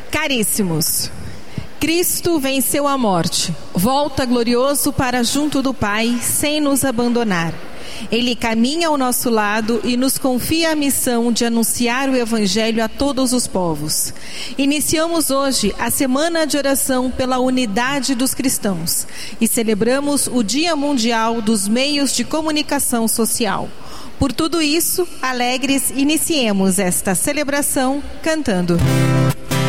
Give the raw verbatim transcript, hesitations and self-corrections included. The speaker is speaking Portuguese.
Caríssimos, Cristo venceu a morte, volta glorioso para junto do Pai, sem nos abandonar. Ele caminha ao nosso lado e nos confia a missão de anunciar o Evangelho a todos os povos. Iniciamos hoje a Semana de Oração pela Unidade dos Cristãos e celebramos o Dia Mundial dos Meios de Comunicação Social. Por tudo isso, alegres, iniciemos esta celebração cantando.